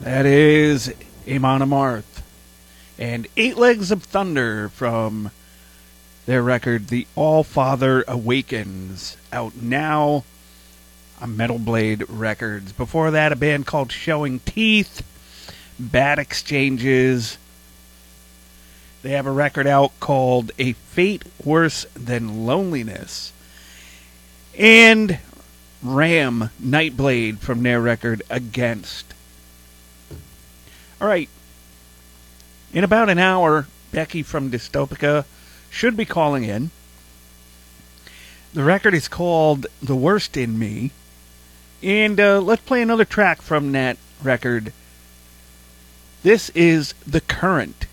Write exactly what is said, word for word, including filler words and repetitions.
That is Amon Amarth and Eight Legs of Thunder from their record The All-Father Awakens, out now on Metal Blade Records. Before that, a band called Showing Teeth, Bad Exchanges. They have a record out called A Fate Worse Than Loneliness. And Ram Nightblade from their record Against. All right. In about an hour, Becky from Dystopica should be calling in. The record is called The Worst in Me. And uh, let's play another track from that record. This is The Current.